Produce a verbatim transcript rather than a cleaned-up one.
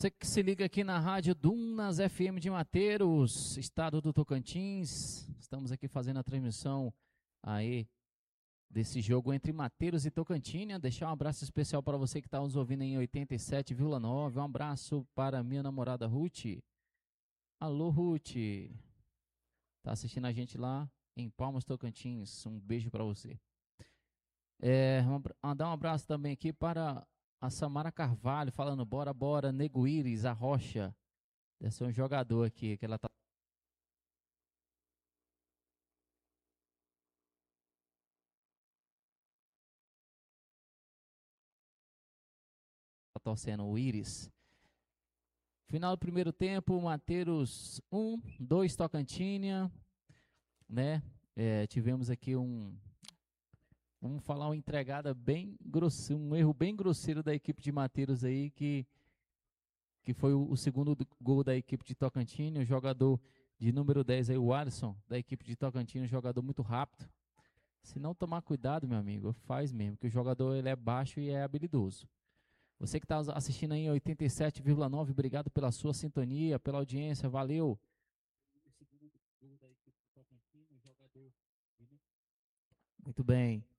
Você que se liga aqui na Rádio Dunas F M de Mateiros, estado do Tocantins. Estamos aqui fazendo a transmissão aí desse jogo entre Mateiros e Tocantins. Deixar um abraço especial para você que está nos ouvindo em oitenta e sete vírgula nove. Um abraço para minha namorada Ruth. Alô, Ruth. Tá assistindo a gente lá em Palmas, Tocantins. Um beijo para você. É, mandar um abraço também aqui para a Samara Carvalho, falando bora, bora, Nego Iris, a Rocha. Deve ser um jogador aqui, que ela tá torcendo o Iris. Final do primeiro tempo, Mateiros um, dois Tocantinha, né? É, tivemos aqui um, vamos falar uma entregada bem grosseiro, um erro bem grosseiro da equipe de Mateiros aí, que, que foi o, o segundo gol da equipe de Tocantins, o jogador de número dez aí, o Alisson, da equipe de Tocantins, um jogador muito rápido. Se não tomar cuidado, meu amigo, faz mesmo, que o jogador ele é baixo e é habilidoso. Você que está assistindo aí em oitenta e sete vírgula nove, obrigado pela sua sintonia, pela audiência, valeu. Muito bem.